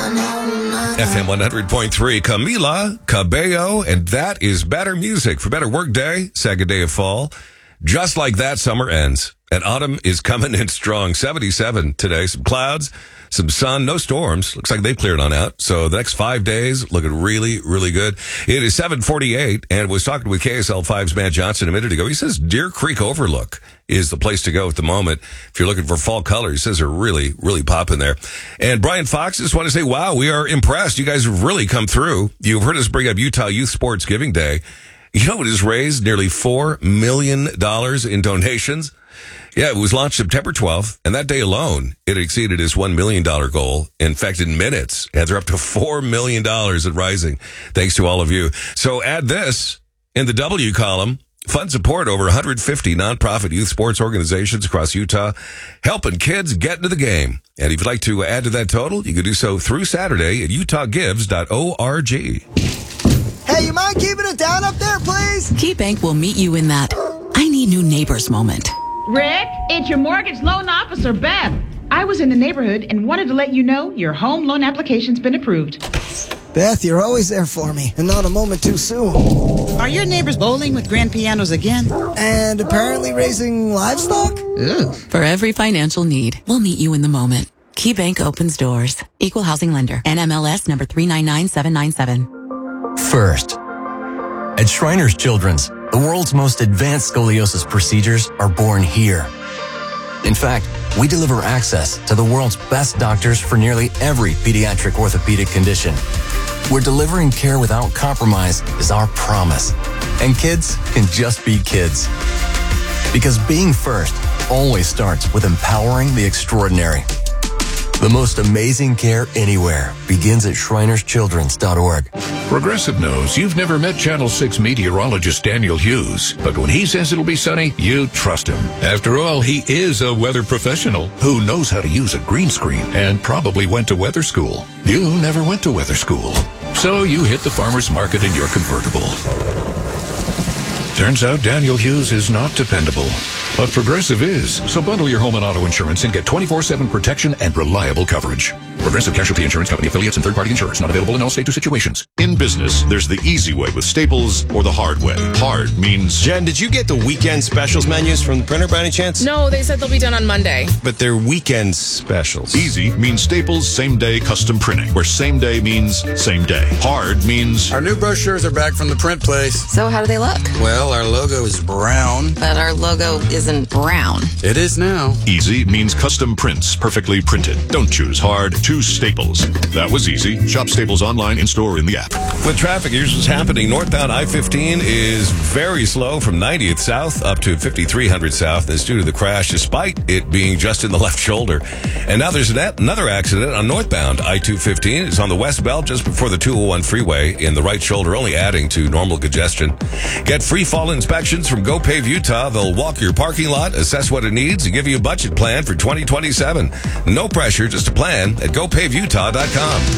FM 100.3, Camila Cabello, and that is better music for better work day, second day of fall. Just like that, summer ends, and autumn is coming in strong. 77 today, some clouds, some sun, no storms. Looks like they cleared on out. So the next 5 days looking really, really good. It is 7:48, and was talking with KSL 5's Matt Johnson a minute ago. He says Deer Creek Overlook is the place to go at the moment. If you're looking for fall colors, he says they're really, really popping there. And Brian Fox, just want to say, wow, we are impressed. You guys have really come through. You've heard us bring up Utah Youth Sports Giving Day. You know, it has raised nearly $4 million in donations. Yeah, it was launched September 12th, and that day alone, it exceeded its $1 million goal. In fact, in minutes, they're up to $4 million and rising, thanks to all of you. So add this in the W column. Fund support over 150 nonprofit youth sports organizations across Utah, helping kids get into the game. And if you'd like to add to that total, you can do so through Saturday at utahgives.org. Hey, you mind keeping it down up there, please? KeyBank will meet you in that I need new neighbors moment. Rick, it's your mortgage loan officer, Beth. I was in the neighborhood and wanted to let you know your home loan application's been approved. Beth, you're always there for me, and not a moment too soon. Are your neighbors bowling with grand pianos again? And apparently raising livestock? Ew. For every financial need, we'll meet you in the moment. KeyBank opens doors. Equal housing lender. NMLS number 399797. First, at Shriners Children's, the world's most advanced scoliosis procedures are born here. In fact, we deliver access to the world's best doctors for nearly every pediatric orthopedic condition. We're delivering care without compromise is our promise. And kids can just be kids. Because being first always starts with empowering the extraordinary. The most amazing care anywhere begins at shrinerschildrens.org. Progressive knows you've never met Channel 6 meteorologist Daniel Hughes, but when he says it'll be sunny, you trust him. After all, he is a weather professional who knows how to use a green screen and probably went to weather school. You never went to weather school, so you hit the farmer's market in your convertible. Turns out Daniel Hughes is not dependable, but Progressive is. So bundle your home and auto insurance and get 24/7 protection and reliable coverage. Progressive Casualty Insurance Company affiliates and third-party insurers not available in all states or situations. In business, there's the easy way with Staples or the hard way. Hard means... Jen, did you get the weekend specials menus from the printer by any chance? No, they said they'll be done on Monday. But they're weekend specials. Easy means Staples same-day custom printing, where same day means same day. Hard means... Our new brochures are back from the print place. So how do they look? Well, our logo is brown. But our logo isn't brown. It is now. Easy means custom prints, perfectly printed. Don't choose hard, choose Staples. That was easy. Shop Staples online, in-store, in the app. With traffic, here's what's happening. Northbound I-15 is very slow from 90th south up to 5300 south. That's due to the crash, despite it being just in the left shoulder. And now there's another accident on northbound I-215. It's on the west belt just before the 201 freeway in the right shoulder, only adding to normal congestion. Get free fall inspections from GoPave Utah. They'll walk your parking lot, assess what it needs, and give you a budget plan for 2027. No pressure, just a plan at GoPaveUtah.com.